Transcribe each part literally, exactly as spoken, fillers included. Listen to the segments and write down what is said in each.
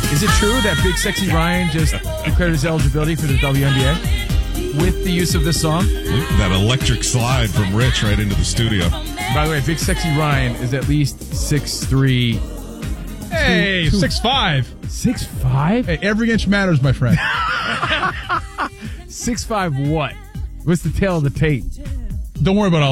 Is it true that Big Sexy Ryan just declared his eligibility for the W N B A with the use of this song? That electric slide from Rich right into the studio. By the way, Big Sexy Ryan is at least six three. Hey, six five. six five? Hey, every inch matters, my friend. six five what? What's the tail of the tape? Don't worry about all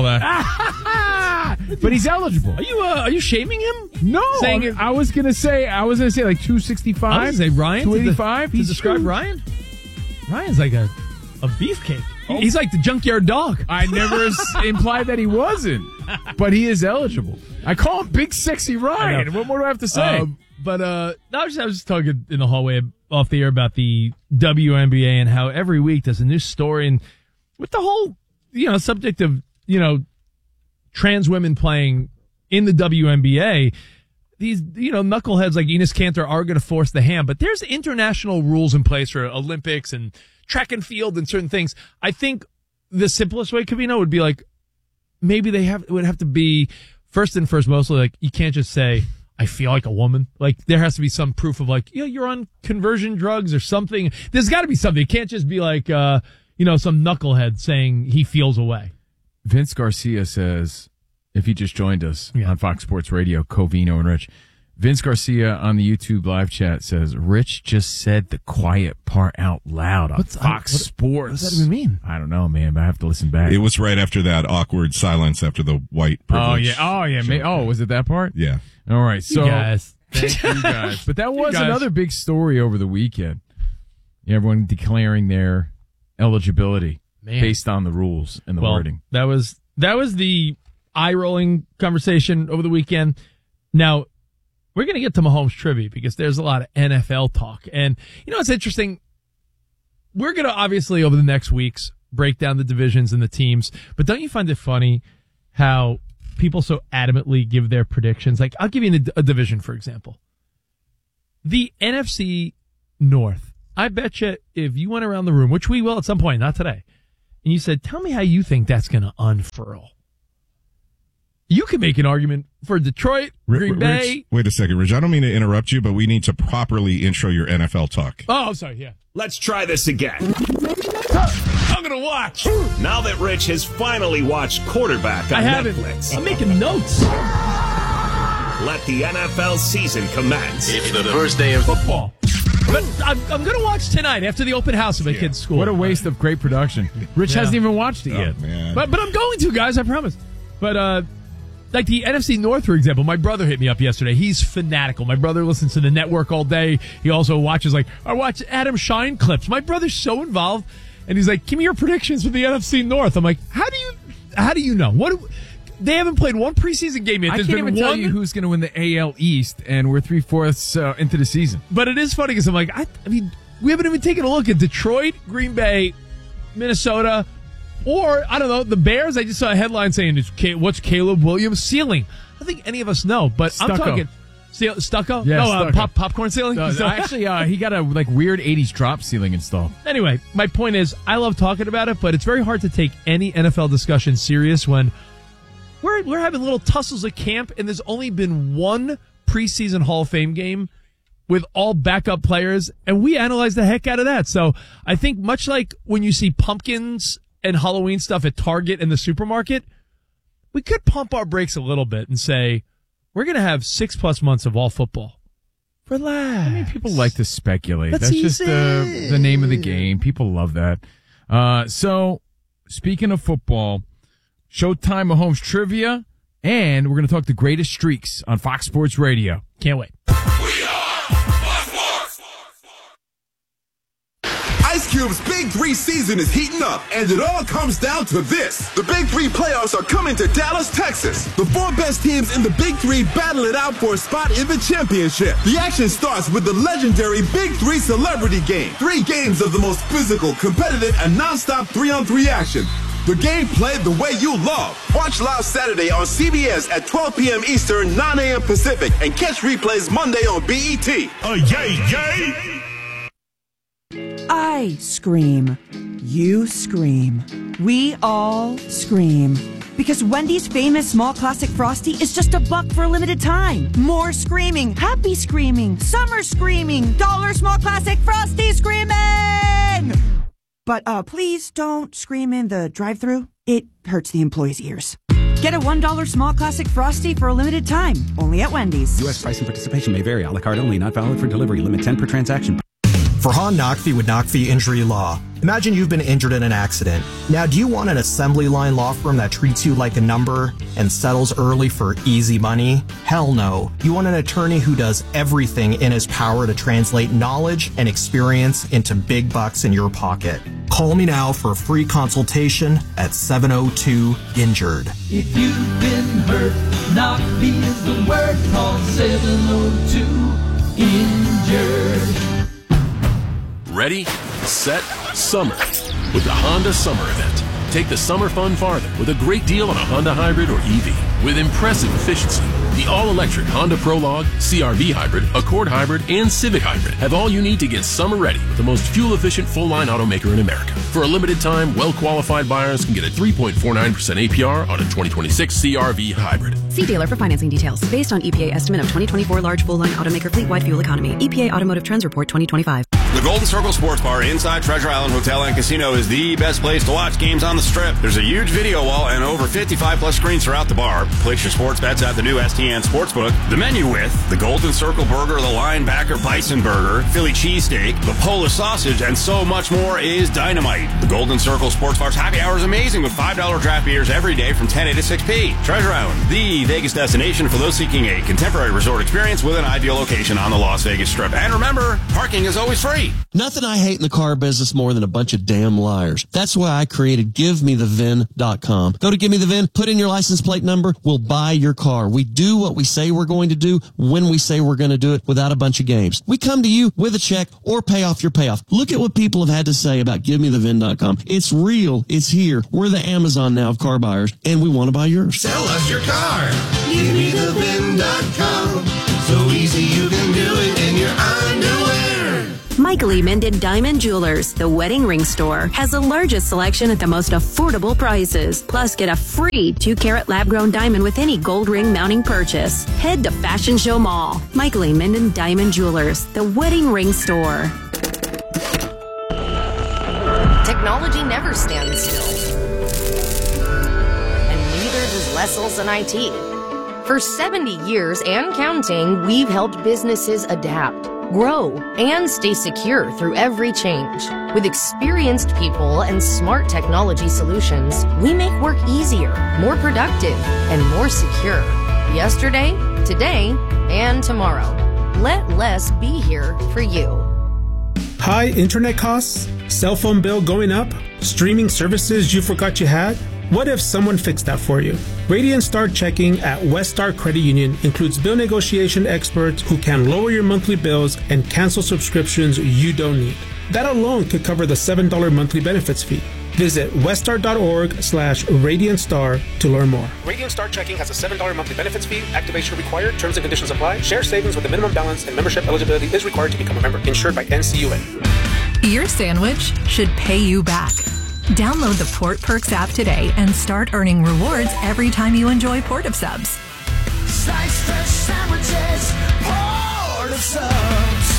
that. But he's eligible. Are you uh, are you shaming him? No, Saying I, it- I was gonna say I was gonna say like two sixty I five. was gonna say Ryan two eighty five. To, de- to describe true. Ryan. Ryan's like a a beefcake. He- He's like the junkyard dog. I never s- implied that he wasn't, but he is eligible. I call him Big Sexy Ryan. What more do I have to say? Um, but uh, no, I was, I was just talking in the hallway off the air about the W N B A and how every week there's a new story, and with the whole you know subject of you know trans women playing in the W N B A. These, you know, knuckleheads like Enes Kanter are going to force the hand, but there's international rules in place for Olympics and track and field and certain things. I think the simplest way, Covino, would be like, maybe they have, it would have to be first and first, mostly like, you can't just say, I feel like a woman. Like, there has to be some proof of like, you know, you're on conversion drugs or something. There's got to be something. It can't just be like, uh, you know, some knucklehead saying he feels away. Vince Garcia says, if he just joined us Yeah. on Fox Sports Radio, Covino and Rich, Vince Garcia on the YouTube live chat says, Rich just said the quiet part out loud on What's- Fox what- Sports. what does that even mean? I don't know, man, but I have to listen back. It was right after that awkward silence after the white oh, privilege. yeah. Oh, yeah. Ma- oh, was it that part? Yeah. All right. So, You guys. thank you guys. But that was guys. another big story over the weekend. Everyone declaring their eligibility Man. based on the rules and the well, wording. That was that was the eye-rolling conversation over the weekend. Now, we're going to get to Mahomes trivia because there's a lot of N F L talk. And, you know, it's interesting. We're going to obviously, over the next weeks, break down the divisions and the teams. But don't you find it funny how people so adamantly give their predictions? Like, I'll give you a, a division, for example. The N F C North. I bet you if you went around the room, which we will at some point, not today, and you said, tell me how you think that's going to unfurl. You can make an argument for Detroit, R- Green R- Bay. Rich, wait a second, Rich. I don't mean to interrupt you, but we need to properly intro your N F L talk. Oh, I'm sorry, yeah. Let's try this again. I'm going to watch. Now that Rich has finally watched Quarterback on I haven't. Netflix, I'm making notes. let the N F L season commence. It's the first day of Football. But I'm, I'm going to watch tonight after the open house of my kid's school. What a waste of great production. Rich Yeah. hasn't even watched it Oh, yet. man. But but I'm going to, guys, I promise. But uh like the N F C North, for example, my brother hit me up yesterday. He's fanatical. My brother listens to the network all day. He also watches, like, I watch Adam Shine clips. My brother's so involved, and he's like, give me your predictions for the N F C North. I'm like, how do you how do you know? What do, they haven't played one preseason game yet. I There's can't been even tell one, you who's going to win the A L East, and we're three-fourths uh, into the season. But it is funny because I'm like, I, I mean, we haven't even taken a look at Detroit, Green Bay, Minnesota, or, I don't know, the Bears. I just saw a headline saying, "Is Ca- what's Caleb Williams' ceiling?" I don't think any of us know, but I'm Stucco. talking ce- stucco. Yeah, no, uh, stucco. pop, popcorn ceiling. Uh, So- actually, uh, he got a like weird eighties drop ceiling installed. Anyway, my point is, I love talking about it, but it's very hard to take any N F L discussion serious when we're we're having little tussles at camp, and there's only been one preseason Hall of Fame game with all backup players, and we analyze the heck out of that. So I think much like when you see pumpkins and Halloween stuff at Target and the supermarket, we could pump our brakes a little bit and say, we're going to have six plus months of all football. Relax. I mean, people like to speculate. That's That's, just easy. the the name of the game. People love that. Uh, so, speaking of football, Showtime Mahomes trivia, and we're going to talk the greatest streaks on Fox Sports Radio. Can't wait. Ice Cube's Big Three season is heating up, and it all comes down to this. The Big Three playoffs are coming to Dallas, Texas. The four best teams in the Big Three battle it out for a spot in the championship. The action starts with the legendary Big Three Celebrity Game. Three games of the most physical, competitive, and nonstop three-on-three action. The game played the way you love. Watch live Saturday on C B S at twelve p.m. Eastern, nine a.m. Pacific, and catch replays Monday on B E T. Uh, yay, yay! I scream. You scream. We all scream. Because Wendy's famous small classic Frosty is just a buck for a limited time. More screaming, happy screaming, summer screaming, dollar small classic Frosty screaming! But uh, please don't scream in the drive-thru. It hurts the employees' ears. Get a one dollar small classic Frosty for a limited time, only at Wendy's. U S price and participation may vary. A la carte only, not valid for delivery. Limit ten per transaction. Farhan Naqvi with Naqvi Injury Law. Imagine you've been injured in an accident. Now, do you want an assembly line law firm that treats you like a number and settles early for easy money? Hell no. You want an attorney who does everything in his power to translate knowledge and experience into big bucks in your pocket. Call me now for a free consultation at seven oh two injured. If you've been hurt, Naqvi is the word. Call seven oh two injured. Ready, set, summer with the Honda Summer Event. Take the summer fun farther with a great deal on a Honda Hybrid or E V. With impressive efficiency, the all-electric Honda Prologue, C R V Hybrid, Accord Hybrid, and Civic Hybrid have all you need to get summer ready with the most fuel-efficient full-line automaker in America. For a limited time, well-qualified buyers can get a three point four nine percent A P R on a twenty twenty-six C R V Hybrid. See dealer for financing details. Based on E P A estimate of twenty twenty-four large full-line automaker fleet-wide fuel economy. E P A Automotive Trends Report twenty twenty-five. The Golden Circle Sports Bar inside Treasure Island Hotel and Casino is the best place to watch games on the Strip. There's a huge video wall and over fifty-five plus screens throughout the bar. Place your sports bets at the new S T N Sportsbook. The menu with the Golden Circle Burger, the Linebacker Bison Burger, Philly Cheesesteak, the Polish Sausage, and so much more is dynamite. The Golden Circle Sports Bar's happy hour is amazing with five dollar draft beers every day from ten a to six p. Treasure Island, the Vegas destination for those seeking a contemporary resort experience with an ideal location on the Las Vegas Strip. And remember, parking is always free. Nothing I hate in the car business more than a bunch of damn liars. That's why I created give me the V I N dot com. Go to Give Me The V I N, put in your license plate number, we'll buy your car. We do what we say we're going to do when we say we're going to do it without a bunch of games. We come to you with a check or pay off your payoff. Look at what people have had to say about Give Me The V I N dot com. It's real. It's here. We're the Amazon now of car buyers, and we want to buy yours. Sell us your car. Give me the V I N dot com. So easy you can do it in your underwear. Michael E. Minden Diamond Jewelers, the wedding ring store, has the largest selection at the most affordable prices. Plus, get a free two carat lab-grown diamond with any gold ring mounting purchase. Head to Fashion Show Mall. Michael E. Minden Diamond Jewelers, the wedding ring store. Technology never stands still. And neither does Wessels and I T. For seventy years and counting, we've helped businesses adapt, grow, and stay secure through every change. With experienced people and smart technology solutions, we make work easier, more productive, and more secure. Yesterday, today, and tomorrow. Let less be here for you. High internet costs? Cell phone bill going up? Streaming services you forgot you had? What if someone fixed that for you? Radiant Star Checking at Westar Credit Union includes bill negotiation experts who can lower your monthly bills and cancel subscriptions you don't need. That alone could cover the seven dollars monthly benefits fee. Visit westar.org slash Radiant Star to learn more. Radiant Star Checking has a seven dollars monthly benefits fee. Activation required. Terms and conditions apply. Share savings with a minimum balance and membership eligibility is required to become a member. Insured by N C U A. Your sandwich should pay you back. Download the Port Perks app today and start earning rewards every time you enjoy Port of Subs. Slice fresh sandwiches, Port of Subs.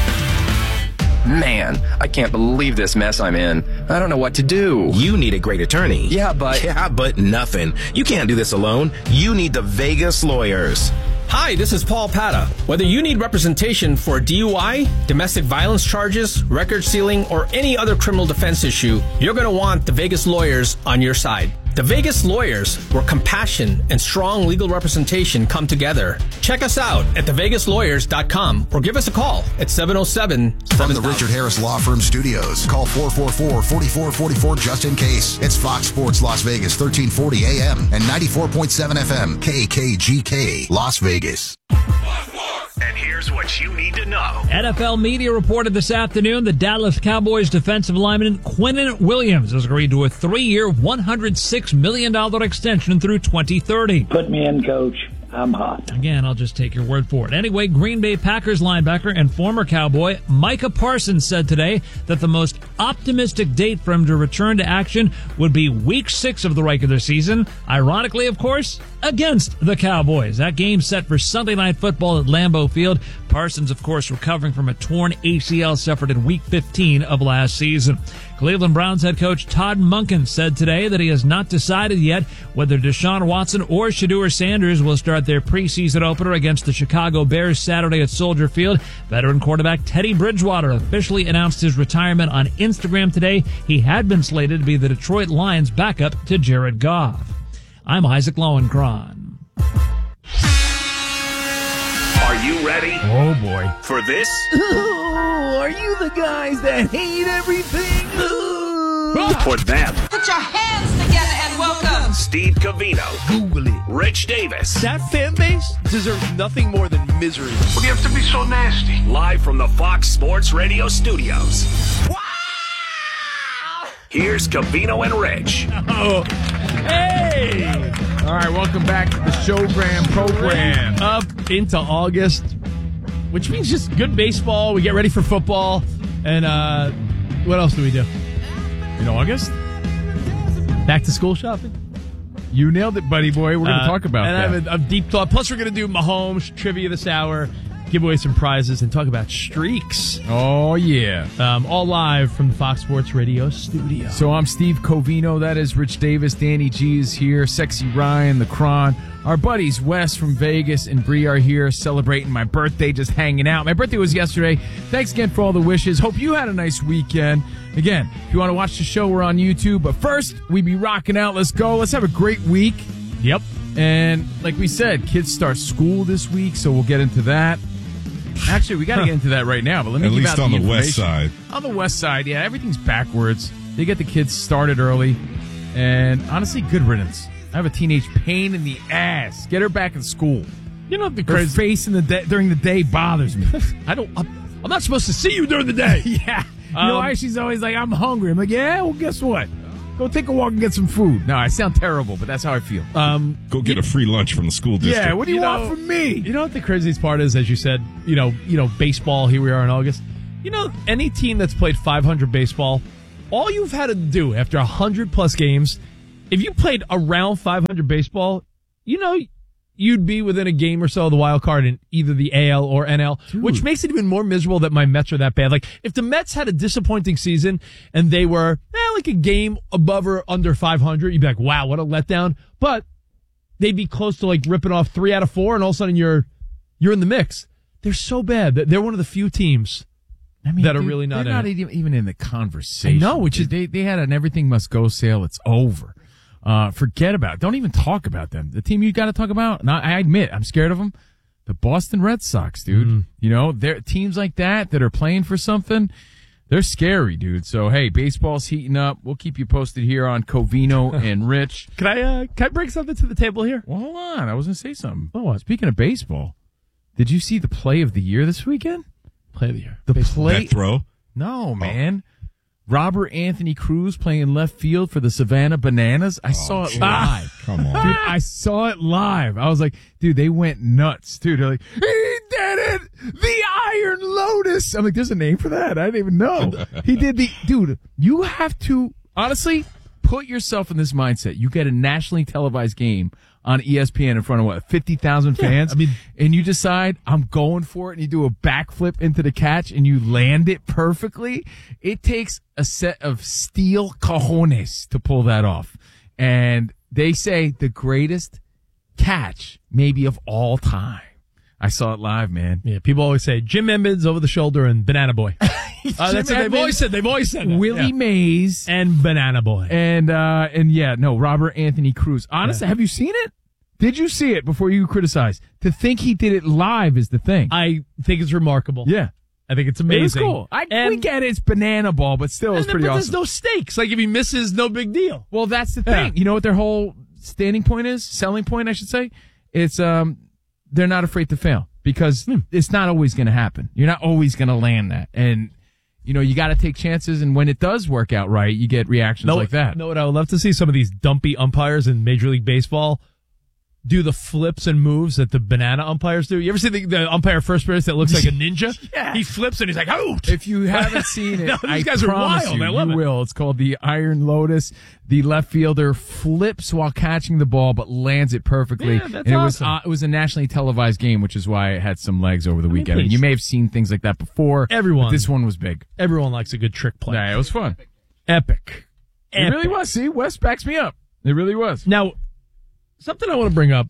Man, I can't believe this mess I'm in. I don't know what to do. You need a great attorney. Yeah, but... Yeah, but nothing. You can't do this alone. You need the Vegas Lawyers. Hi, this is Paul Pata. Whether you need representation for D U I, domestic violence charges, record sealing, or any other criminal defense issue, you're going to want the Vegas Lawyers on your side. The Vegas Lawyers, where compassion and strong legal representation come together. Check us out at the vegas lawyers dot com or give us a call at seven oh seven, From the Richard Harris Law Firm Studios, call four four four, four four four four just in case. It's Fox Sports Las Vegas, thirteen forty A M and ninety-four point seven F M, K K G K, Las Vegas. And here's what you need to know. N F L media reported this afternoon the Dallas Cowboys defensive lineman Quinnen Williams has agreed to a three-year, one hundred six million dollars extension through twenty thirty. Put me in, coach. I'm hot. Again, I'll just take your word for it. Anyway, Green Bay Packers linebacker and former Cowboy Micah Parsons said today that the most optimistic date for him to return to action would be week six of the regular season. Ironically, of course, against the Cowboys. That game set for Sunday Night Football at Lambeau Field. Parsons, of course, recovering from a torn A C L suffered in week fifteen of last season. Cleveland Browns head coach Todd Monken said today that he has not decided yet whether Deshaun Watson or Shedeur Sanders will start their preseason opener against the Chicago Bears Saturday at Soldier Field. Veteran quarterback Teddy Bridgewater officially announced his retirement on Instagram today. He had been slated to be the Detroit Lions' backup to Jared Goff. I'm Isaac Lowenkron. Are you ready? Oh, boy. For this? Ooh, are you the guys that hate everything? For them. Put your hands together and welcome Steve Covino. Google it. Rich Davis. That fan base deserves nothing more than misery. We have to be so nasty. Live from the Fox Sports Radio studios. Wow! Here's Covino and Rich. Oh, hey! All right, welcome back to the Showgram program. Up into August, which means just good baseball. We get ready for football. And uh, what else do we do? In August? Back to school shopping? You nailed it, buddy boy. We're going to Uh, talk about and that. I have a, a deep thought. Plus, we're going to do Mahomes trivia this hour, give away some prizes, and talk about streaks. Oh, yeah. Um, all live from the Fox Sports Radio studio. So I'm Steve Covino. That is Rich Davis. Danny G is here. Sexy Ryan, the Cron. Our buddies Wes from Vegas and Bree are here celebrating my birthday, just hanging out. My birthday was yesterday. Thanks again for all the wishes. Hope you had a nice weekend. Again, if you want to watch the show, we're on YouTube. But first, we be rocking out. Let's go. Let's have a great week. Yep. And like we said, kids start school this week, so we'll get into that. Actually, we got to get into that right now, but let me At give least out on the the west information. side. On the west side, yeah, everything's backwards. They get the kids started early, and honestly, good riddance. I have a teenage pain in the ass. Get her back in school. You know, the Her crazy face in the day, during the day bothers me. I don't. I'm, I'm not supposed to see you during the day. yeah. You know Um, why she's always like, I'm hungry. I'm like, yeah, well, guess what? Go take a walk and get some food. No, I sound terrible, but that's how I feel. Um, Go get a free lunch from the school district. Yeah, what do you, You want know- from me? You know what the craziest part is? As you said, you know, you know, baseball. Here we are in August. You know, any team that's played five hundred baseball, all you've had to do after one hundred plus games, if you played around five hundred baseball, you know, you'd be within a game or so of the wild card in either the A L or N L, Dude. which makes it even more miserable that my Mets are that bad. Like, if the Mets had a disappointing season and they were eh, like a game above or under five hundred, you'd be like, wow, what a letdown. But they'd be close to like ripping off three out of four, and all of a sudden you're you're in the mix. They're so bad that they're one of the few teams I mean, that are dude, really not they're in not it. even, even in the conversation. I know, which is- they they had an everything must go sale. It's over. Uh, forget about it. Don't even talk about them. The team you got to talk about. Now, I admit I'm scared of them. The Boston Red Sox, dude. Mm. You know, they're teams like that that are playing for something. They're scary, dude. So hey, baseball's heating up. We'll keep you posted here on Covino and Rich. Can I uh, can I bring something to the table here? Well, hold on. I was gonna say something. Oh, what? Speaking of baseball, did you see the play of the year this weekend? Play of the year. The play. That throw? No, man. Robert Anthony Cruz playing left field for the Savannah Bananas. I saw it live. Come on. Dude, I saw it live. I was like, dude, they went nuts, dude. They're like, he did it! The Iron Lotus! I'm like, there's a name for that? I didn't even know. He did the, dude, you have to, honestly, put yourself in this mindset. You get a nationally televised game on E S P N in front of what, fifty thousand fans? I mean, and you decide, I'm going for it, and you do a backflip into the catch, and you land it perfectly. It takes a set of steel cojones to pull that off. And they say the greatest catch maybe of all time. I saw it live, man. Yeah, people always say Jim Emmons over the shoulder and Banana Boy. uh, that's what they've Emmons, always said. They've always said that. Willie Yeah. Mays and Banana Boy. and uh and yeah, no, Robert Anthony Cruz. Honestly, Yeah. have you seen it? Did you see it before you criticize? To think he did it live is the thing. I think it's remarkable. yeah. I think it's It amazing. was cool. I, And- we get it, it's banana ball, but still, it's and then- pretty but awesome. There's no stakes. Like if he misses, no big deal. Well, that's the Yeah. thing. You know what their whole standing point is? Selling point, I should say? It's um they're not afraid to fail because Hmm. it's not always going to happen. You're not always going to land that. And you know, you got to take chances, and when it does work out right, you get reactions No, like that. know what I would love to see? Some of these dumpy umpires in Major League Baseball do the flips and moves that the banana umpires do. You ever see the, the umpire first base that looks like a ninja? Yeah. He flips and he's like, out! If you haven't seen it, no, these I guys are promise wild. you, I love you it. will. It's called the Iron Lotus. The left fielder flips while catching the ball, but lands it perfectly. Yeah, that's and it awesome. was uh, it was a nationally televised game, which is why it had some legs over the I mean, weekend. And please. you may have seen things like that before. Everyone. But this one was big. Everyone likes a good trick play. Yeah, it was fun. Epic. It Epic. really was. See, Wes backs me up. It really was. Now, something I want to bring up.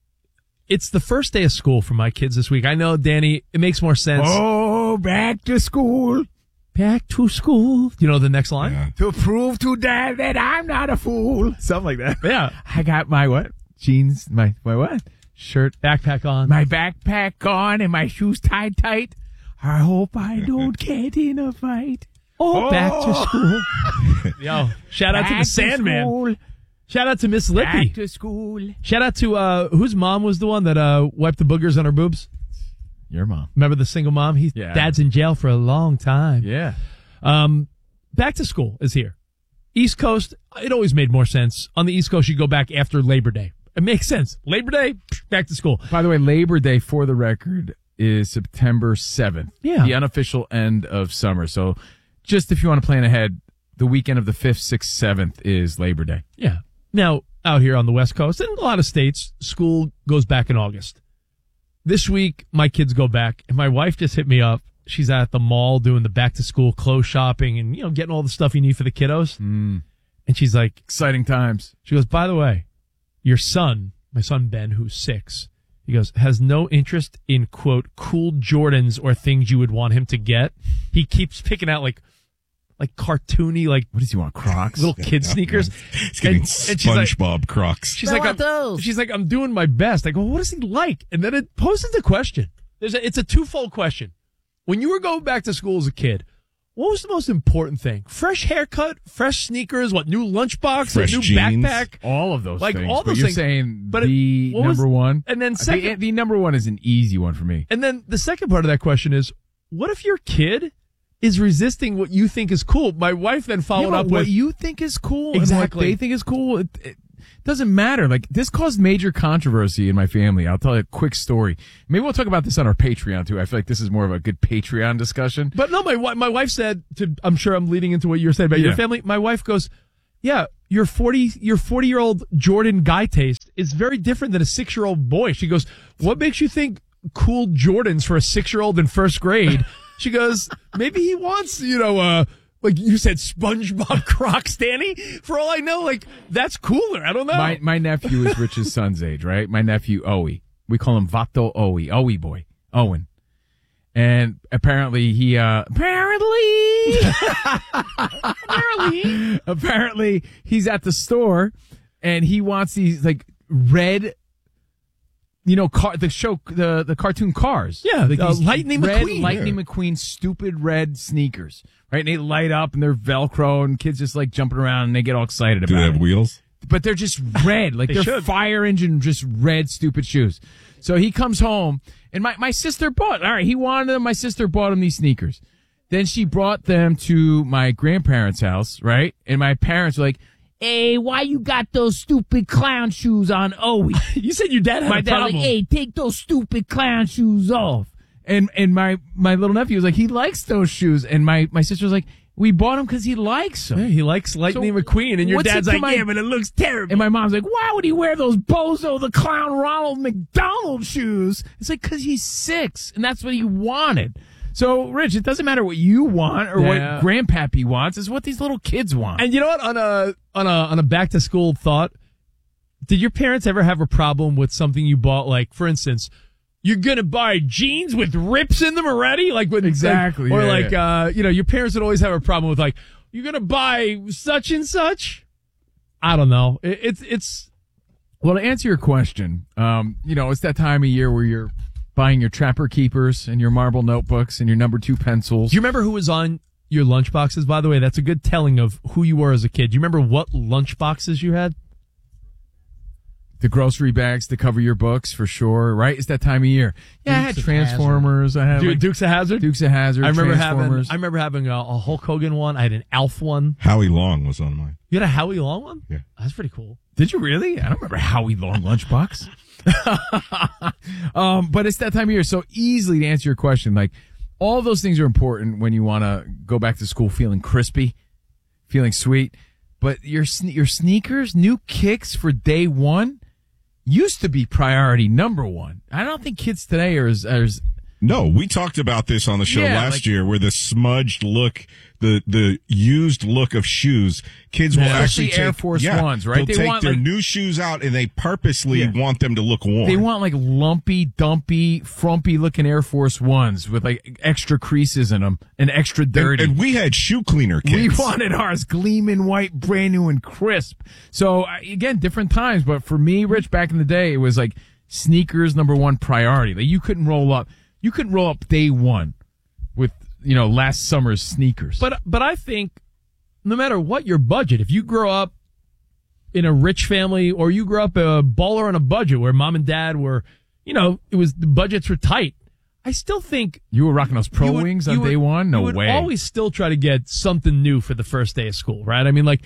It's the first day of school for my kids this week. I know, Danny, it makes more sense. Oh, back to school. Back to school. You know the next line? Yeah. To prove to dad that I'm not a fool. Something like that. Yeah. I got my what? Jeans, my, my what? Shirt. Backpack on. My backpack on and my shoes tied tight. I hope I don't get in a fight. Oh, Oh. back to school. Yo, shout out Back to the to Sandman. school. Shout out to Miss Lippy. Back to school. Shout out to, uh, whose mom was the one that, uh, wiped the boogers on her boobs? Your mom. Remember the single mom? He, Yeah. Dad's in jail for a long time. Yeah. Um, back to school is here. East Coast, it always made more sense. On the East Coast, you go back after Labor Day. It makes sense. Labor Day, back to school. By the way, Labor Day, for the record, is September seventh. Yeah. The unofficial end of summer. So just if you want to plan ahead, the weekend of the fifth, sixth, seventh is Labor Day. Yeah. Now, out here on the West Coast, and a lot of states, school goes back in August. This week, my kids go back, and my wife just hit me up. She's at the mall doing the back-to-school clothes shopping and, you know, getting all the stuff you need for the kiddos. Mm. And she's like... Exciting times. She goes, by the way, your son, my son Ben, who's six, he goes, has no interest in, quote, cool Jordans or things you would want him to get. He keeps picking out, like, like cartoony, like... What does he want, Crocs? Little kid sneakers. He's getting and, and she's like, SpongeBob Crocs. She's like, I'm, she's like, I'm doing my best. I go, what does he like? And then it poses the question. There's a, it's a twofold question. When you were going back to school as a kid, what was the most important thing? Fresh haircut, fresh sneakers, what, new lunchbox, Fresh a new jeans. backpack? All of those like, things. all but those you're things. saying But it- the what was- number one? And then The, second, the number one is an easy one for me. and then the second part of that question is, what if your kid is resisting what you think is cool? My wife then followed Yeah, but up what with, you think is cool Exactly. and what they think is cool. It, it doesn't matter. Like, this caused major controversy in my family. I'll tell you a quick story. Maybe we'll talk about this on our Patreon too. I feel like this is more of a good Patreon discussion. But no, my wi- my wife said to. I'm sure I'm leading into what you're saying about Yeah. your family. My wife goes, "Yeah, your forty your forty year old Jordan guy taste is very different than a six year old boy." She goes, "What makes you think cool Jordans for a six year old in first grade?" She goes, "Maybe he wants, you know, uh, like you said, SpongeBob Crocs, Danny. For all I know, like that's cooler. I don't know." My my nephew is Rich's son's age, right? My nephew Owie. We call him Vato Owie, Owie boy, Owen. And apparently he uh apparently apparently apparently he's at the store and he wants these like red, you know, car the show the the cartoon cars. Yeah, like uh, these Lightning red McQueen. Lightning McQueen stupid red sneakers. Right? And they light up and they're Velcro and kids just like jumping around and they get all excited Do about they it. have wheels? But they're just red. Like They they're should. fire engine, just red, stupid shoes. So he comes home, and my, my sister bought, all right, he wanted them. My sister bought him these sneakers. Then she brought them to my grandparents' house, right? And my parents were like, hey, why you got those stupid clown shoes on, Owie? You said your dad had My a dad problem. like, hey, take those stupid clown shoes off. And and my, my little nephew was like, he likes those shoes. And my, my sister was like, we bought them because he likes them. Yeah, he likes Lightning McQueen, and your what's dad's it to like, my- "Yeah, but it looks terrible." And my mom's like, why would he wear those Bozo the Clown Ronald McDonald shoes? It's like, because he's six, and that's what he wanted. So, Rich, it doesn't matter what you want or Yeah. what Grandpappy wants. It's what these little kids want. And you know what? On a on a on a back to school thought, did your parents ever have a problem with something you bought? Like, for instance, you're gonna buy jeans with rips in them already, like with Exactly, like, or yeah, like yeah. uh, you know, your parents would always have a problem with like, you're gonna buy such and such. I don't know. It, it's it's Well, to answer your question, um, you know, it's that time of year where you're buying your Trapper Keepers and your marble notebooks and your number two pencils. Do you remember who was on your lunch boxes? By the way, that's a good telling of who you were as a kid. Do you remember what lunch boxes you had? The grocery bags to cover your books for sure, right? It's that time of year. Yeah, I had Transformers. I had Dude, like, Dukes of Hazzard. Dukes of Hazzard. I remember having. Transformers. I remember having a, a Hulk Hogan one. I had an Alf one. Howie Long was on mine. You had a Howie Long one? Yeah, that's pretty cool. Did you really? I don't remember Howie Long lunchbox. um, but it's that time of year, so easily to answer your question. Like all those things are important when you want to go back to school feeling crispy, feeling sweet. But your your sneakers, new kicks for day one, used to be priority number one. I don't think kids today are as, are as No, we talked about this on the show Yeah, last like- year, where the smudged look, the the used look of shoes, kids will Yeah. actually Especially take, Air Force yeah, Ones, right? They'll They take want, their like- new shoes out, and they purposely Yeah. want them to look worn. They want like lumpy, dumpy, frumpy looking Air Force Ones with like extra creases in them and extra dirty. And, and we had shoe cleaner We kits. wanted ours gleaming white, brand new and crisp. So uh, again, different times. But for me, Rich, back in the day, it was like sneakers number one priority. Like you couldn't roll up, you couldn't roll up day one with you know last summer's sneakers. But but I think no matter what your budget, if you grow up in a rich family or you grew up a baller on a budget where mom and dad were, you know, it was the budgets were tight. I still think you were rocking those Pro you would- Wings you on would- day one. No you would way. always still try to get something new for the first day of school, right? I mean, like.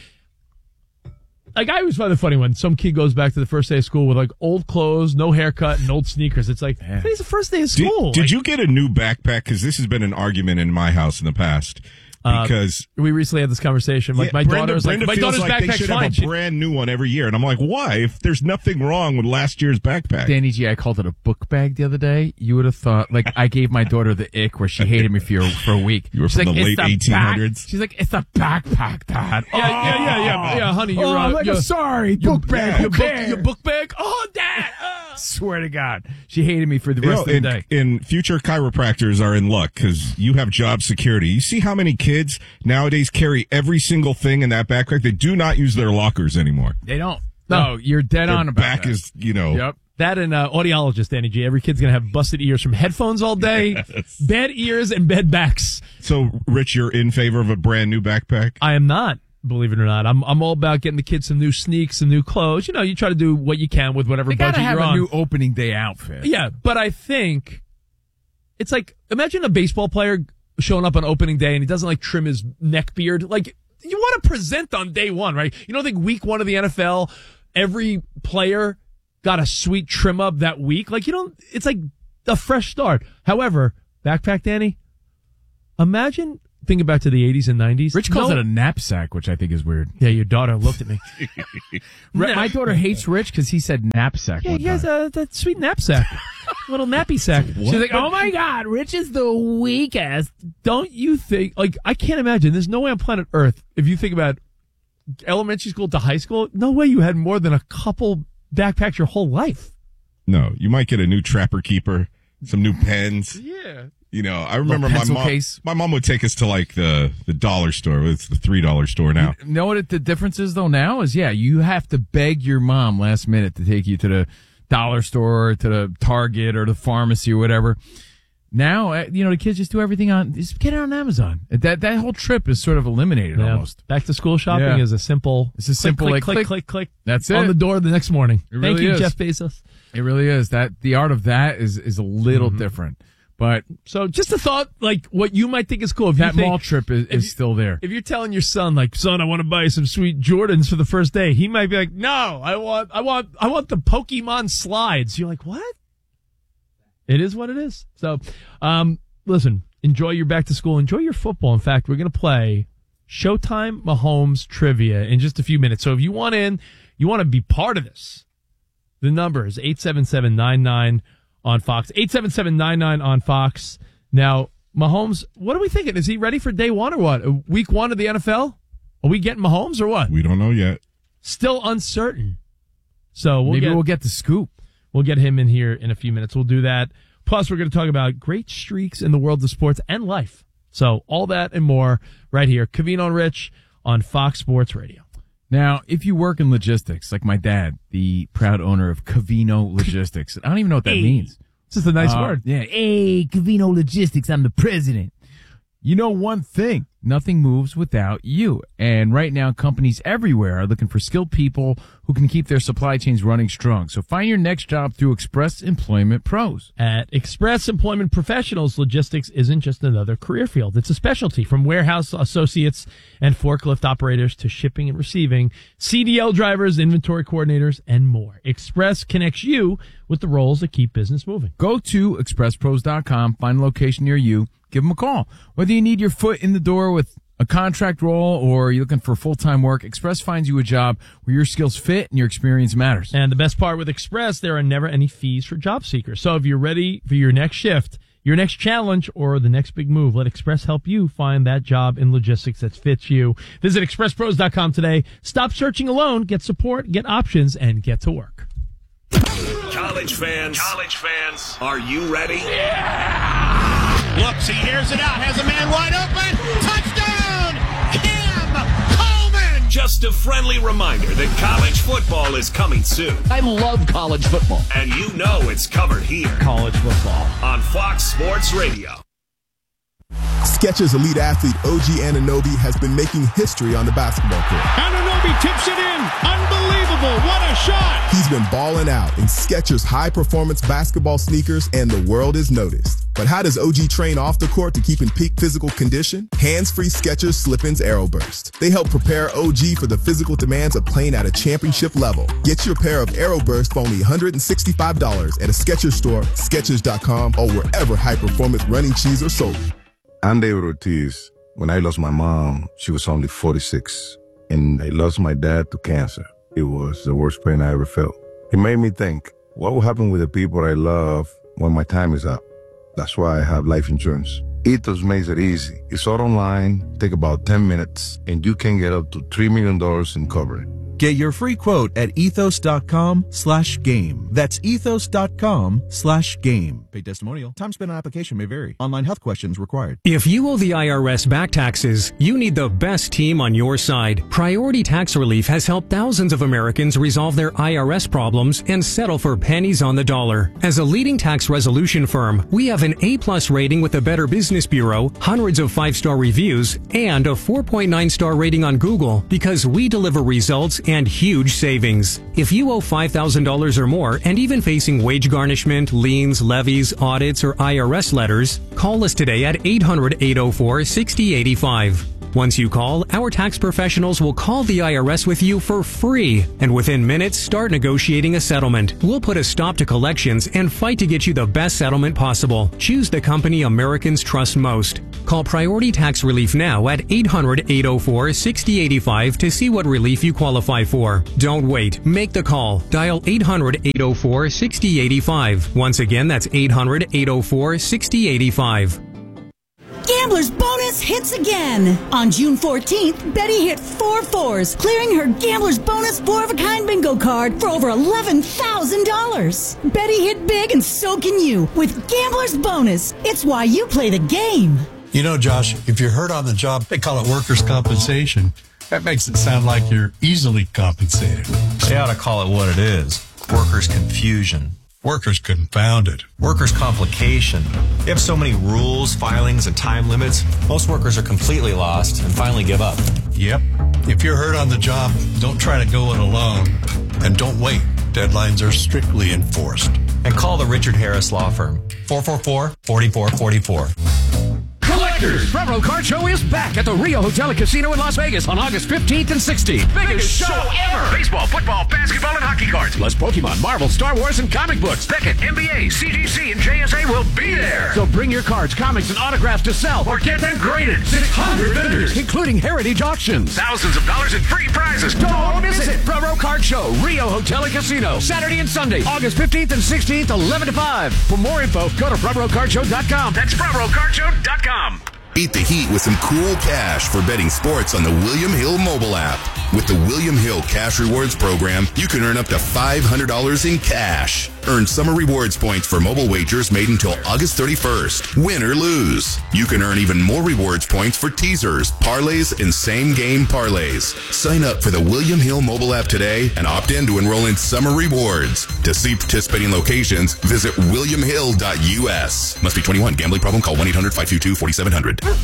Like, I always find it funny when some kid goes back to the first day of school with, like, old clothes, no haircut, and old sneakers. It's like, today's the first day of Did, school. did Like, you get a new backpack? Because this has been an argument in my house in the past. Because uh, we recently had this conversation. Like, Yeah, my Brenda, daughter's Brenda like, my feels daughter's like they backpack's should fine. have a She- brand new one every year, and I'm like, why? If there's nothing wrong with last year's backpack. Danny G, I called it a book bag the other day. You would have thought, like, I gave my daughter the ick where she hated me for for a week. You were She's from like, the "It's late a eighteen hundreds. back-" She's like, it's a backpack, Dad. Yeah, yeah, yeah, yeah, yeah, honey. You're, oh, uh, I'm like, you're, I'm sorry, your book bag. Your who book, cares? your book bag. Oh, Dad. Swear to God, she hated me for the You rest know, of the and, day. and future chiropractors are in luck because you have job security. You see how many kids nowadays carry every single thing in that backpack? They do not use their lockers anymore. They don't. No, you're dead Their on about back that. is, you know. Yep. That and uh, audiologist, Danny G. Every kid's going to have busted ears from headphones all day, Yes. bad ears, and bad backs. So, Rich, you're in favor of a brand new backpack? I am not, believe it or not. I'm I'm all about getting the kids some new sneaks, some new clothes. You know, you try to do what you can with whatever They budget gotta have you're a on. new opening day outfit. Yeah, but I think it's like, imagine a baseball player showing up on opening day and he doesn't like trim his neck beard. Like, you want to present on day one, right? You don't think week one of the N F L, every player got a sweet trim up that week? Like, you don't, it's like a fresh start. However, backpack, Danny, imagine thinking back to the eighties and nineties. Rich calls No- it a knapsack, which I think is weird. Yeah, your daughter looked at me. Re- My daughter hates Rich because he said knapsack. Yeah, one he has time. a that sweet knapsack, little nappy sack. She's like, oh my God, Rich is the weakest. Don't you think? Like, I can't imagine. There's no way on planet Earth, if you think about elementary school to high school, no way you had more than a couple backpacks your whole life. No. You might get a new Trapper Keeper, some new pens. Yeah. You know, I remember my pencil mom. case. My mom would take us to like the the dollar store. It's the three dollar store now. You know what the difference is though now is yeah, you have to beg your mom last minute to take you to the dollar store, or to the Target or the pharmacy or whatever. Now, uh, you know, the kids just do everything on, just get it on Amazon. That that whole trip is sort of eliminated Yeah. almost. Back to school shopping Yeah. is a simple. It's a simple, click, like, click, click. click, click. That's on it. the door the next morning. It Thank really you, is. Jeff Bezos. It really is. That the art of that is is a little different. But So, just a thought, like what you might think is cool. If that you think, mall trip is, if is you- still there. If you're telling your son, like, son, I want to buy you some sweet Jordans for the first day, he might be like, no, I want, I want, I want the Pokemon slides. You're like, what? It is what it is. So, um, listen, enjoy your back to school. Enjoy your football. In fact, we're going to play Showtime Mahomes trivia in just a few minutes. So if you want in, you want to be part of this, the number is eight seven seven nine nine on Fox. eight seven seven nine nine on Fox. Now, Mahomes, what are we thinking? Is he ready for day one or what? Week one of the N F L? Are we getting Mahomes or what? We don't know yet. Still uncertain. So we'll Maybe get, we'll get the scoop. We'll get him in here in a few minutes. We'll do that. Plus, we're going to talk about great streaks in the world of sports and life. So all that and more right here. Covino and Rich on Fox Sports Radio. Now, if you work in logistics, like my dad, the proud owner of Covino Logistics, I don't even know what that Hey. means. It's just a nice Uh, word. Yeah. Hey, Covino Logistics, I'm the president. You know one thing, nothing moves without you. And right now, companies everywhere are looking for skilled people who can keep their supply chains running strong. So find your next job through Express Employment Pros. At Express Employment Professionals, logistics isn't just another career field. It's a specialty, from warehouse associates and forklift operators to shipping and receiving, C D L drivers, inventory coordinators, and more. Express connects you with the roles that keep business moving. Go to express pros dot com, find a location near you, give them a call. Whether you need your foot in the door with a contract role or you're looking for full-time work, Express finds you a job where your skills fit and your experience matters. And the best part with Express, there are never any fees for job seekers. So if you're ready for your next shift, your next challenge, or the next big move, let Express help you find that job in logistics that fits you. Visit express pros dot com today. Stop searching alone. Get support, get options, and get to work. College fans, college fans, are you ready? Yeah! Looks, he hears it out, has a man wide open. Touchdown! Cam Coleman! Just a friendly reminder that college football is coming soon. I love college football. And you know it's covered here. College football. On Fox Sports Radio. Skechers elite athlete O G Anunoby has been making history on the basketball court. Anunoby tips it in. Unbelievable. What a shot. He's been balling out in Skechers high-performance basketball sneakers, and the world is noticed. But how does O G train off the court to keep in peak physical condition? Hands-free Skechers Slip-ins AeroBurst. They help prepare O G for the physical demands of playing at a championship level. Get your pair of AeroBurst for only one hundred sixty-five dollars at a Skechers store, Skechers dot com, or wherever high-performance running shoes are sold. I'm David Ortiz. When I lost my mom, she was only forty-six, and I lost my dad to cancer. It was the worst pain I ever felt. It made me think, what will happen with the people I love when my time is up? That's why I have life insurance. Ethos makes it easy. It's all online, take about ten minutes, and you can get up to three million dollars in coverage. Get your free quote at ethos.com slash game. That's ethos.com slash game. Paid testimonial. Time spent on application may vary. Online health questions required. If you owe the I R S back taxes, you need the best team on your side. Priority Tax Relief has helped thousands of Americans resolve their I R S problems and settle for pennies on the dollar. As a leading tax resolution firm, we have an A-plus rating with the Better Business Bureau, hundreds of five-star reviews, and a four point nine star rating on Google because we deliver results and huge savings. If you owe five thousand dollars or more and even facing wage garnishment, liens, levies, audits, or I R S letters, call us today at eight hundred, eight oh four, six oh eight five. Once you call, our tax professionals will call the I R S with you for free, and within minutes start negotiating a settlement. We'll put a stop to collections and fight to get you the best settlement possible. Choose the company Americans trust most. Call Priority Tax Relief now at eight hundred, eight oh four, six oh eight five to see what relief you qualify for. Don't wait. Make the call. Dial eight hundred, eight oh four, six oh eight five. Once again, that's eight hundred, eight oh four, six oh eight five. Gambler's Bonus hits again. On June fourteenth, Betty hit four fours, clearing her Gambler's Bonus four-of-a-kind bingo card for over eleven thousand dollars. Betty hit big, and so can you with Gambler's Bonus. It's why you play the game. You know, Josh, if you're hurt on the job, they call it workers' compensation. That makes it sound like you're easily compensated. They ought to call it what it is. Workers' confusion. Workers' confounded. Workers' complication. They have so many rules, filings, and time limits, most workers are completely lost and finally give up. Yep. If you're hurt on the job, don't try to go it alone. And don't wait. Deadlines are strictly enforced. And call the Richard Harris Law Firm. four four four, four four four four. Collectors, Front Row Card Show is back at the Rio Hotel and Casino in Las Vegas on August fifteenth and sixteenth. Biggest show ever! Baseball, football, basketball, and hockey cards, plus Pokemon, Marvel, Star Wars, and comic books. Beckett, N B A, C G C, and J S A will be there. So bring your cards, comics, and autographs to sell or get them graded. six hundred vendors, including Heritage Auctions. Thousands of dollars in free prizes. Don't miss it! Front Row Card Show, Rio Hotel and Casino, Saturday and Sunday, August fifteenth and sixteenth, eleven to five. For more info, go to front row card show dot com. That's front row card show dot com. Beat the heat with some cool cash for betting sports on the William Hill mobile app. With the William Hill Cash Rewards program, you can earn up to five hundred dollars in cash. Earn summer rewards points for mobile wagers made until August thirty-first. Win or lose. You can earn even more rewards points for teasers, parlays, and same-game parlays. Sign up for the William Hill mobile app today and opt in to enroll in summer rewards. To see participating locations, visit william hill dot u s. Must be twenty-one. Gambling problem? Call one eight hundred, five two two, four seven zero zero.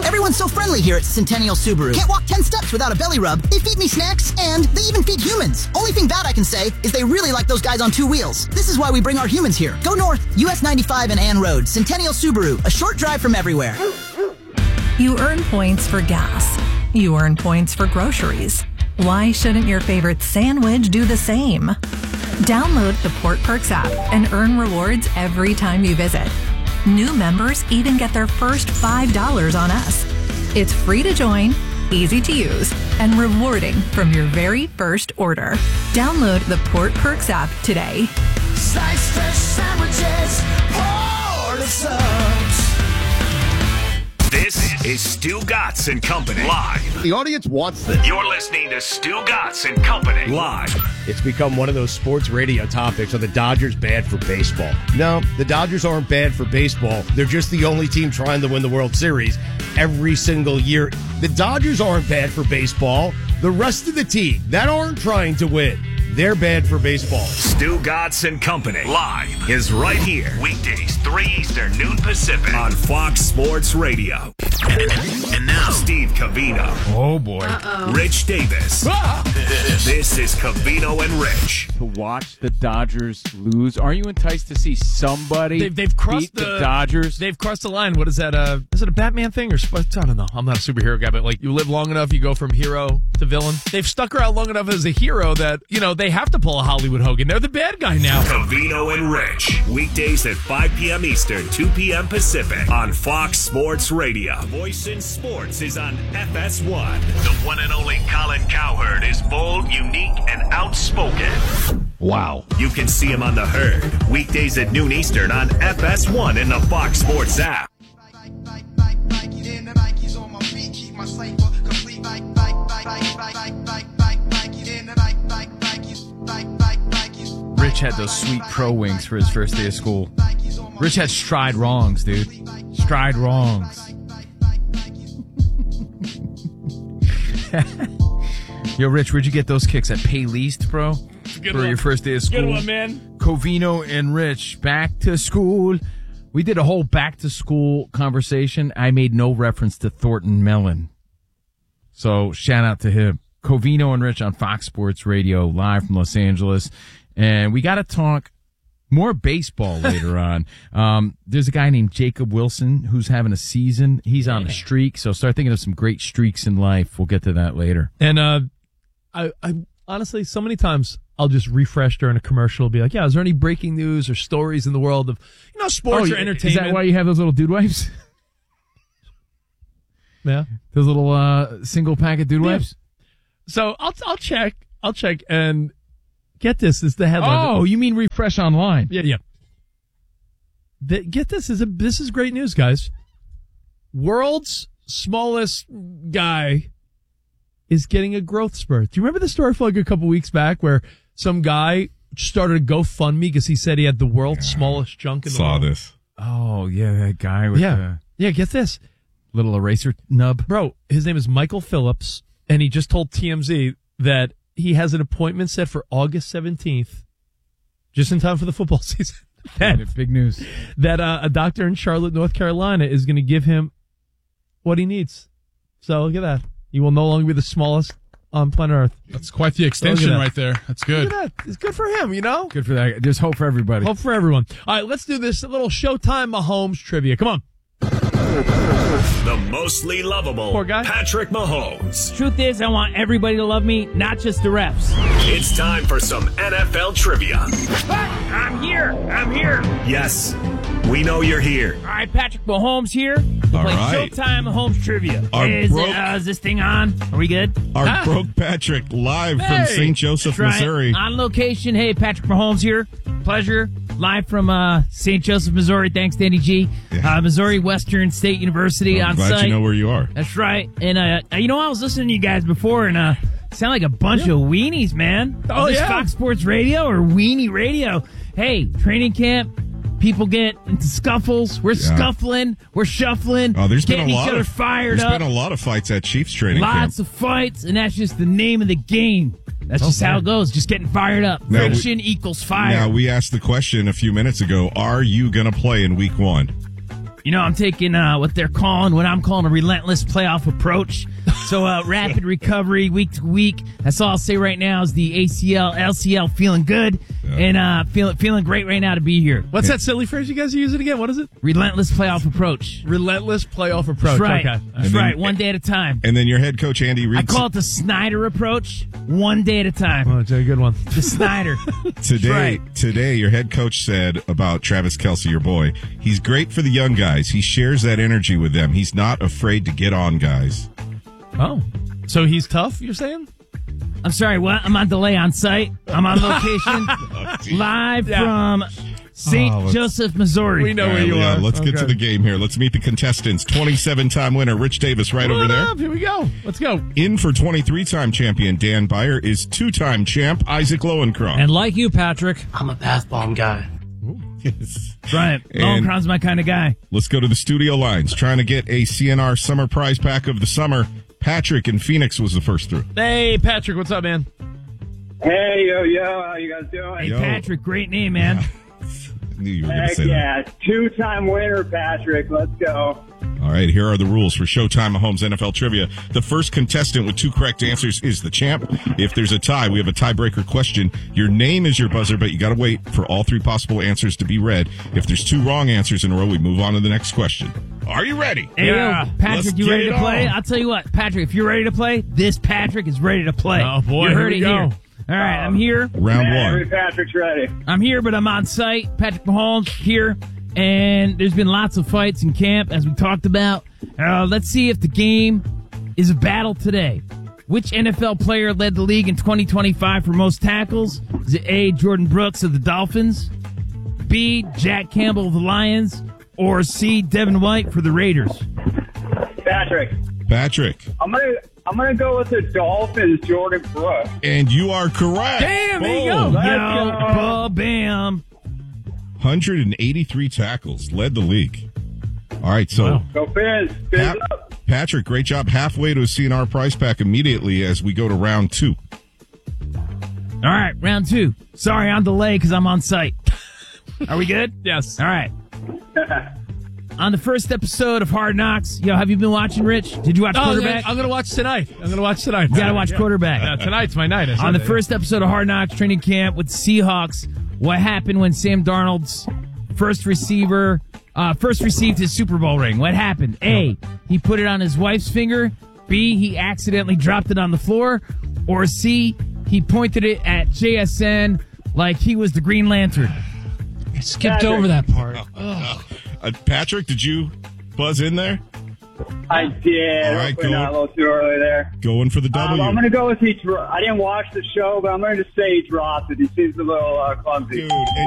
Everyone's so friendly here at Centennial Subaru. Can't walk ten steps without a belly rub. They feed me snacks, and they even feed humans. Only thing bad I can say is they really like those guys on two wheels. This is why we bring our humans here. Go north, U S ninety-five and Ann Road. Centennial Subaru, a short drive from everywhere. You earn points for gas. You earn points for groceries. Why shouldn't your favorite sandwich do the same? Download the Port Perks app and earn rewards every time you visit. New members even get their first five dollars on us. It's free to join, easy to use, and rewarding from your very first order. Download the Port Perks app today. Slice fresh sandwiches, Port Subs. This is Stu Gatz and Company live. The audience wants this. You're listening to Stu Gatz and Company live. It's become one of those sports radio topics. Are the Dodgers bad for baseball? No, the Dodgers aren't bad for baseball. They're just the only team trying to win the World Series every single year. The Dodgers aren't bad for baseball. The rest of the team that aren't trying to win, they're bad for baseball. Stu Gatz and Company live is right here. Weekdays, three Eastern, noon Pacific on Fox Sports Radio. And now, Steve Covino. Oh, boy. Uh-oh. Rich Davis. Ah! This is Covino and Rich. To watch the Dodgers lose, are you enticed to see somebody they've, they've crossed beat the, the Dodgers? They've crossed the line. What is that? Uh, is it a Batman thing or I don't know. I'm not a superhero guy, but like you live long enough, you go from hero to villain. They've stuck around long enough as a hero that you know they have to pull a Hollywood Hogan. They're the bad guy now. Covino and Rich, weekdays at five p.m. Eastern, two p.m. Pacific on Fox Sports Radio. Voice in Sports is on F S one. The one and only Colin Cowherd is bold, unique, and outspoken. Wow. You can see him on The Herd, weekdays at noon Eastern on F S one in the Fox Sports app. Rich had those sweet pro wings for his first day of school. Rich had stride wrongs, dude. Stride wrongs. Yo, Rich, where'd you get those kicks? At Paylist, bro? Good for one. your first day of school? Good one, man. Covino and Rich, back to school. We did a whole back to school conversation. I made no reference to Thornton Mellon. So shout out to him. Covino and Rich on Fox Sports Radio, live from Los Angeles. And we got to talk more baseball later on. Um, there's a guy named Jacob Wilson who's having a season. He's on a streak. So start thinking of some great streaks in life. We'll get to that later. And uh, I, I honestly, so many times I'll just refresh during a commercial, be like, yeah, is there any breaking news or stories in the world of, you know, sports Oh, or entertainment? Is that why you have those little dude wipes? Yeah. Those little uh, single packet dude Yeah. wipes? So I'll I'll check. I'll check and get this is the headline. Oh, you mean refresh online? Yeah, yeah. The, get this is a this is great news, guys. World's smallest guy is getting a growth spurt. Do you remember the story from like a couple weeks back where some guy started a GoFundMe because he said he had the world's smallest junk in the Saw world? this. Oh, yeah, that guy with Yeah, the yeah. Get this, little eraser nub. bro. His name is Michael Phillips, and he just told T M Z that he has an appointment set for August seventeenth, just in time for the football season. that, Big news. that uh, a doctor in Charlotte, North Carolina, is going to give him what he needs. So look at that. You will no longer be the smallest on planet Earth. That's quite the extension that. right there. That's good. Look at that. It's good for him, you know? Good for that. There's hope for everybody. Hope for everyone. All right, let's do this. A little Showtime Mahomes trivia. Come on. The mostly lovable Poor guy. Patrick Mahomes. Truth is, I want everybody to love me, not just the refs. It's time for some N F L trivia. I'm here. I'm here. Yes, we know you're here. All right, Patrick Mahomes here. We'll All play right. Showtime Mahomes trivia. Our Is, broke- it, uh, is this thing on? Are we good? Our Ah. broke Patrick live Hey. from Saint Joseph, That's right. Missouri. On location. Hey, Patrick Mahomes here. Pleasure. Live from uh, Saint Joseph, Missouri. Thanks, Danny G. Yeah. Uh, Missouri Western State University I'm on glad site. you know where you are. That's right. And, uh, you know, I was listening to you guys before, and uh, sound like a bunch Yeah. of weenies, man. Oh, Is this yeah. Fox Sports Radio or Weenie Radio? Hey, training camp. People get into scuffles. We're Yeah. scuffling. We're shuffling. Oh, there's been getting a lot each other of fired There's up. been a lot of fights at Chiefs training Lots camp. of fights, and that's just the name of the game. That's just Okay. how it goes. Just getting fired up. Now we- Friction equals fire. Now, we asked the question a few minutes ago, are you going to play in week one? You know, I'm taking uh, what they're calling, what I'm calling a relentless playoff approach. So uh, rapid recovery week to week. That's all I'll say right now is the A C L, L C L feeling good yeah. and uh, feeling feeling great right now to be here. What's that silly phrase you guys are using again? What is it? Relentless playoff approach. Relentless playoff approach. That's right. Okay. That's then, right. One day at a time. And then your head coach, Andy Reid. I call it the Snyder approach. One day at a time. Oh, it's a good one. The Snyder. Today, right. today, your head coach said about Travis Kelce, your boy, he's great for the young guys. He shares that energy with them. He's not afraid to get on guys. Oh, so he's tough, you're saying? I'm sorry, what? I'm on delay on site. I'm on location. oh, live yeah. from Saint Oh, Joseph, Missouri. We know All where right, you yeah, are. let's Okay. get to the game here. Let's meet the contestants. twenty-seven-time winner Rich Davis right What over there. up? Here we go. Let's go. In for twenty-three-time champion Dan Byer is two-time champ Isaac Lowenkron. And like you, Patrick, I'm a bath bomb guy. Yes. Right. And Lowenkron's my kind of guy. let's go to the studio lines. Trying to get a C N R summer prize pack of the summer. Patrick in Phoenix was the first through. Hey, Patrick, what's up, man? Hey, yo, yo, how you guys doing? Hey, Yo. Patrick, great name, man. I knew you were going to Heck say that. yeah, two-time winner, Patrick. Let's go. All right, here are the rules for Showtime Mahomes N F L Trivia. The first contestant with two correct answers is the champ. If there's a tie, we have a tiebreaker question. Your name is your buzzer, but you got to wait for all three possible answers to be read. If there's two wrong answers in a row, we move on to the next question. Are you ready? Hey, Yeah. yo, Patrick, Let's you get ready it to play? on. I'll tell you what, Patrick, if you're ready to play, this Patrick is ready to play. Oh, boy, You here heard we it go. here. All right, I'm here. Round Man, one. Patrick's ready. I'm here, but I'm on site. Patrick Mahomes here, and there's been lots of fights in camp, as we talked about. Uh, let's see if the game is a battle today. Which N F L player led the league in twenty twenty-five for most tackles? Is it A, Jordan Brooks of the Dolphins, B, Jack Campbell of the Lions, or C, Devin White for the Raiders? Patrick, Patrick. I'm gonna I'm gonna go with the Dolphins, Jordan Brooks. And you are correct. Damn, there you go. Let's Yo, go. bam. one hundred eighty-three tackles. Led the league. All right, so Wow. Go Fizz. Fizz Pat- up. Patrick, great job. Halfway to a C N R prize pack immediately as we go to round two. All right, round two. Sorry, I'm delayed because I'm on site. Are we good? Yes. All right. On the first episode of Hard Knocks, yo, have you been watching, Rich? Did you watch Oh, Quarterback? I'm going to watch tonight. I'm going to watch tonight. You gotta watch Yeah. Quarterback. Yeah, tonight's my night. I said On the that. first episode of Hard Knocks training camp with the Seahawks, what happened when Sam Darnold's first receiver, uh, first received his Super Bowl ring? What happened? A, he put it on his wife's finger. B, he accidentally dropped it on the floor. Or C, he pointed it at J S N like he was the Green Lantern. I skipped Patrick. over that part. Uh, Patrick, did you buzz in there? I did. All right, Hopefully go. not a little too early there. Going for the Um, W. I'm gonna go with he. Dro- I didn't watch the show, but I'm gonna just say he dropped it. He seems a little uh, clumsy. Dude, and